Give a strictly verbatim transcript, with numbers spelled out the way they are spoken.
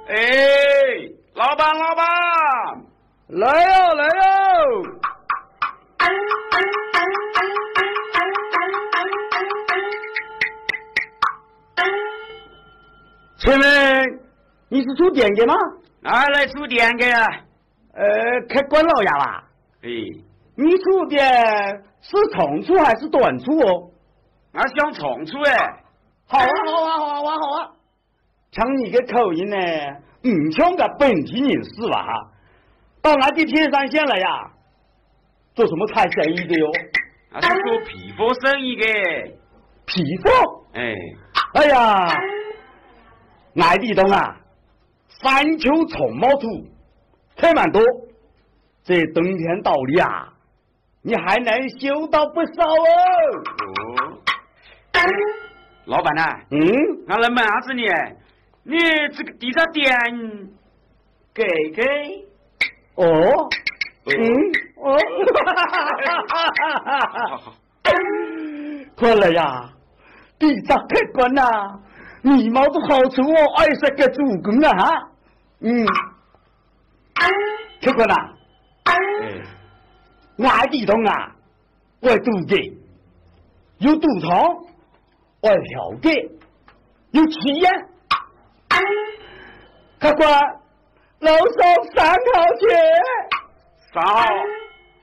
哎，老板，老板， 来哟，来哟！请问你是出店的吗？ 哪来出店的呀？ 呃，开关老爷吧。 哎， 你出店是长出还是短出哦？ 俺想长出哎。 好啊，好啊，好啊，好啊，好啊！像你个口音呢，唔像个本地人士吧？哈，到俺的天山县来呀，做什么菜生意的哟？ 俺是做批发生意的。 批发？ 哎， 哎呀，俺地东啊，山丘虫毛土，太蛮多。这冬天到了啊，你还能修到不少哦。 哦。老板呐、啊， 嗯， 俺来问啥子呢？你这个地上店给给？ 哦，嗯，哦， 好好， 看来呀，地上客官呐，你毛都好处哦，二十个主公啊哈，嗯，客官呐， 哎， 俺地东啊，我赌的，有赌场。我条件有企业，客官，楼上三号钱， 三号。